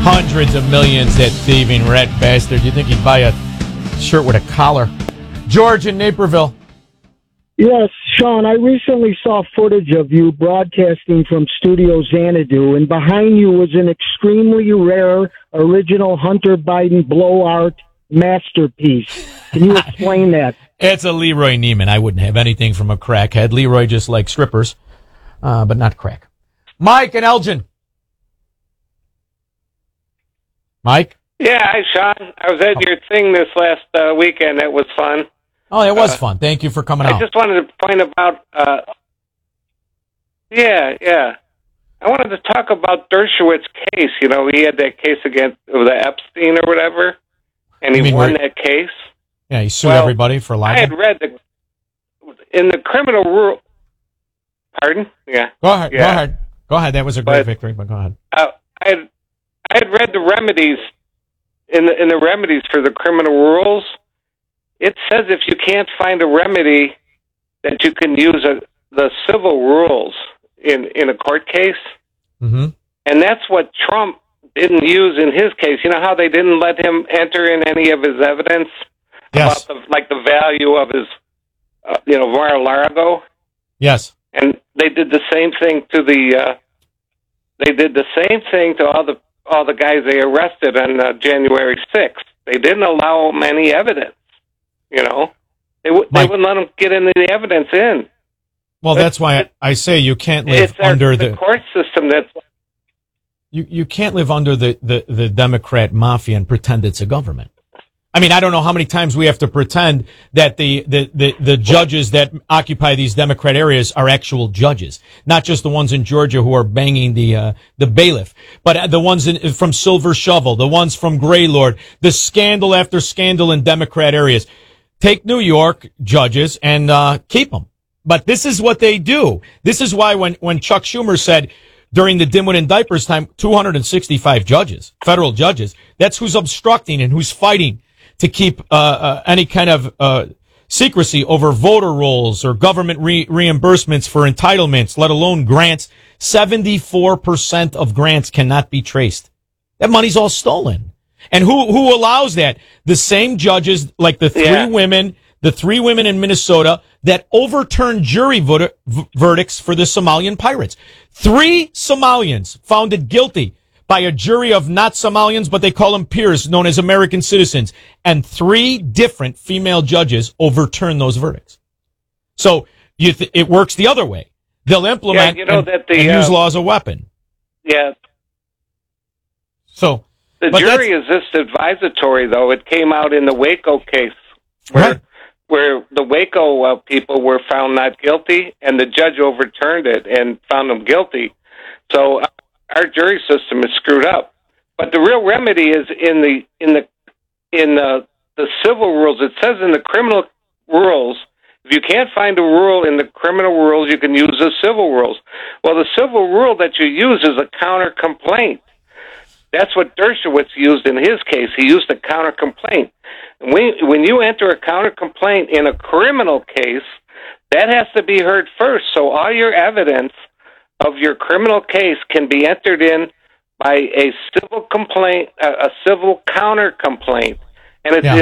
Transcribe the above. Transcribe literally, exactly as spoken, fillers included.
Hundreds of millions, that thieving rat bastard. You think he'd buy a shirt with a collar? George in Naperville. Yes, Sean, I recently saw footage of you broadcasting from Studio Xanadu, and behind you was an extremely rare original Hunter Biden blow art masterpiece. Can you explain that? It's a Leroy Neiman. I wouldn't have anything from a crackhead. Leroy just likes strippers, uh, but not crack. Mike and Elgin. Mike? Yeah, hi, Sean. I was at your thing this last uh, weekend. It was fun. Oh, it was uh, fun. Thank you for coming I out. I just wanted to point about, uh, yeah, yeah. I wanted to talk about Dershowitz's case. You know, he had that case against the Epstein or whatever, and he won that case. Yeah, he sued well, everybody for libel. I had read the, in the criminal rule, pardon? Yeah. Go ahead, yeah. go ahead. Go ahead. That was a great but, victory, but go ahead. Uh, I had, I had read the remedies, in the, in the remedies for the criminal rules. It says if you can't find a remedy, that you can use a, the civil rules in, in a court case. Mm-hmm. And that's what Trump didn't use in his case. You know how they didn't let him enter in any of his evidence? Yes. About the, like the value of his, uh, you know, Mar-a-Lago? Yes. And they did the same thing to the, uh, they did the same thing to all the, all the guys they arrested on uh, January sixth. They didn't allow them any evidence. You know, they, w- they wouldn't let them get any evidence in. Well, that's why I, I say you can't live it's our, under the, the court system. That's you you can't live under the, the, the Democrat mafia and pretend it's a government. I mean, I don't know how many times we have to pretend that the, the, the, the judges that occupy these Democrat areas are actual judges, not just the ones in Georgia who are banging the uh, the bailiff, but the ones in, from Silver Shovel, the ones from Greylord, the scandal after scandal in Democrat areas. Take New York judges and uh, keep them. But this is what they do. This is why when, when Chuck Schumer said during the Dimwit and Diapers time, two hundred sixty-five judges, federal judges, that's who's obstructing and who's fighting to keep uh, uh, any kind of uh, secrecy over voter rolls or government re- reimbursements for entitlements, let alone grants. seventy-four percent of grants cannot be traced. That money's all stolen. And who who allows that? The same judges, like the three yeah. women, the three women in Minnesota that overturned jury vot- v- verdicts for the Somalian pirates. Three Somalians founded guilty by a jury of not Somalians, but they call them peers, known as American citizens. And three different female judges overturned those verdicts. So you th- it works the other way. They'll implement yeah, you know, and, that the, and use uh, law as a weapon. Yeah. So the but jury is just advisatory, though. It came out in the Waco case where right. where the Waco uh, people were found not guilty, and the judge overturned it and found them guilty. So uh, our jury system is screwed up. But the real remedy is in the in the in the the civil rules. It says in the criminal rules, if you can't find a rule in the criminal rules, you can use the civil rules. Well, the civil rule that you use is a counter complaint. That's what Dershowitz used in his case. He used a counter complaint. When, when you enter a counter complaint in a criminal case, that has to be heard first. So all your evidence of your criminal case can be entered in by a civil complaint, a, a civil counter complaint. And it's, yeah.